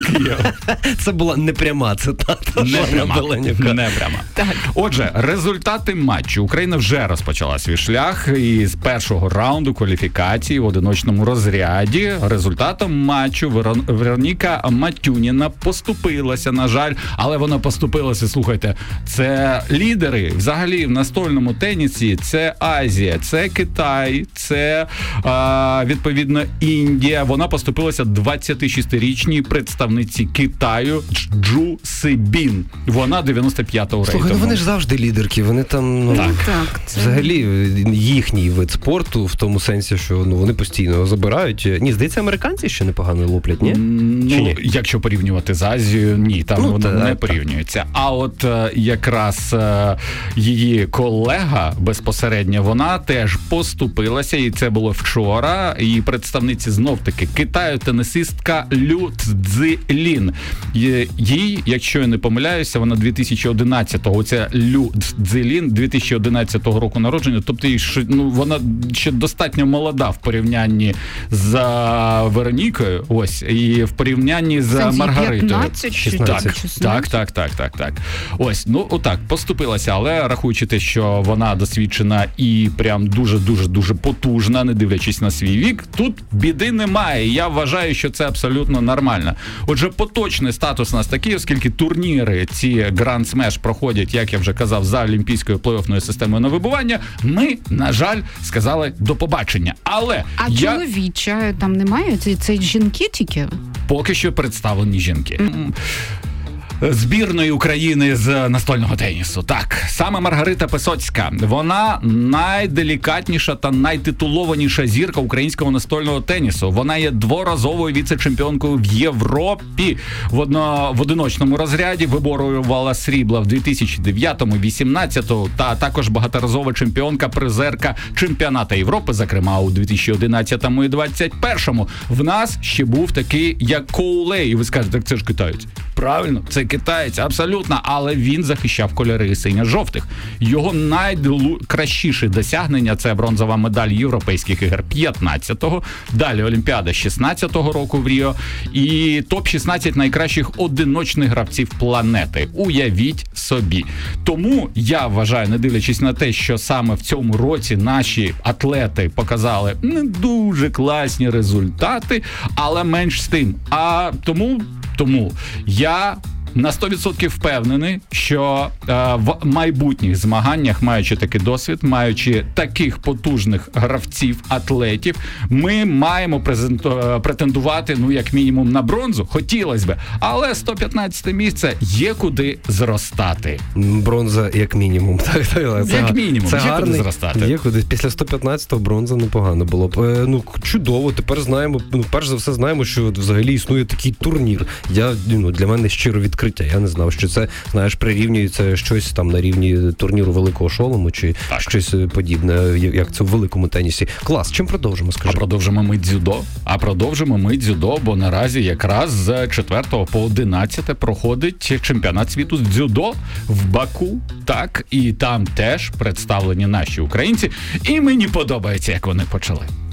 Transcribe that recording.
Це була непряма цитата. Непряма. Так. Отже, результати матчу. Україна вже розпочала свій шлях із першого раунду кваліфікації в одиночному розряді. Результатом матчу Вероніка Матюніна поступилася, на жаль, але вона поступилася, слухайте, це лідери взагалі в настольному тенісі, це Азія, це Китай, це відповідно Індія. Вона поступилася 26-річній представниці Китаю Чжу Сибін. Вона 95-го рейтингу. Слухай, вони ж завжди лідерки, вони там, Так, взагалі їхній вид спорту, в тому сенсі, що вони постійно забирають. Ні, здається, американці ще непогано луплять, ні? Ну, якщо порівнювати з Азією, ні, там воно не порівнюється. А от якраз її колега безпосередньо, вона теж поступилася, і це було вчора, і представниці знов-таки Китаю тенісистка Лю Цзилін. Їй, якщо я не помиляюся, вона 2011-го, оця Лю Цзилін 2011 року народження, тобто вона ще достатньо молода в порівнянні з Веронікою, ось, і в порівнянні з Маргаритою. 16. Так. Ось, отак, поступилася, але рахуючи те, що вона досвідчена і прям дуже потужна, не дивлячись на свій вік, тут біди немає. Я вважаю, що це абсолютно нормально. Отже, поточний статус у нас такий, оскільки турніри ці Grand Smash проходять, як я вже казав, за олімпійською плей-оффною системою на вибування, ми, на жаль, сказали до побачення. Але чоловіча там немає? Це жінки тільки? Поки що представлені жінки. Збірної України з настольного тенісу. Так, саме Маргарита Песоцька. Вона найделікатніша та найтитулованіша зірка українського настольного тенісу. Вона є дворазовою віце-чемпіонкою в Європі. В одиночному розряді виборювала срібла в 2009-му, 2018-му, та також багаторазова чемпіонка-призерка чемпіоната Європи, зокрема у 2011-му і 2021-му. В нас ще був такий, як Коулей. І ви скажете, так це ж китаєць. Правильно, це китаєць, абсолютно, але він захищав кольори синьо-жовтих. Його найкращіші досягнення – це бронзова медаль Європейських ігор 15-го, далі Олімпіада 16-го року в Ріо і топ-16 найкращих одиночних гравців планети. Уявіть собі. Тому я вважаю, не дивлячись на те, що саме в цьому році наші атлети показали не дуже класні результати, але менш з тим. Тому я на 100% впевнений, що в майбутніх змаганнях, маючи такий досвід, маючи таких потужних гравців, атлетів, ми маємо претендувати, як мінімум, на бронзу. Хотілося б, але 115 місце є куди зростати. Бронза як мінімум. Як мінімум, є куди зростати. Є куди. Після 115-го бронза непогано було б. Чудово, тепер знаємо, перш за все знаємо, що взагалі існує такий турнір. Для мене щиро відкриття. Я не знав, що це, прирівнюється щось там на рівні турніру Великого Шолому чи щось подібне, як це в великому тенісі. Клас, чим продовжимо, скажи? А продовжимо ми дзюдо, бо наразі якраз з 4 по 11 проходить чемпіонат світу з дзюдо в Баку. Так, і там теж представлені наші українці. І мені подобається, як вони почали.